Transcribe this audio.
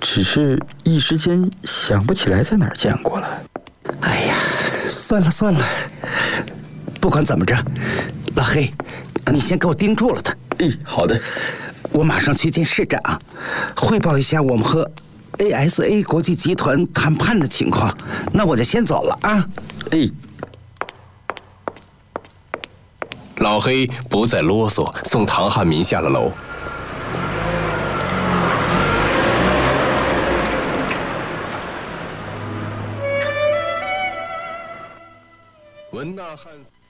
只是一时间想不起来在哪儿见过了。 哎呀，算了算了，不管怎么着，老黑，你先给我盯住了他。 好的。 我马上去见市长，汇报一下我们和 ASA 国际集团谈判的情况。那我就先走了啊。 老黑不再啰嗦，送唐汉民下了楼。文纳汉。